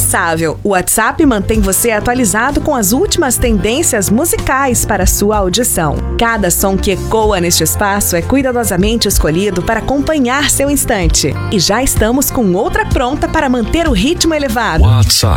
indispensável. O WhatsApp mantém você atualizado com as últimas tendências musicais para sua audição. Cada som que ecoa neste espaço é cuidadosamente escolhido para acompanhar seu instante. E já estamos com outra pronta para manter o ritmo elevado. WhatsApp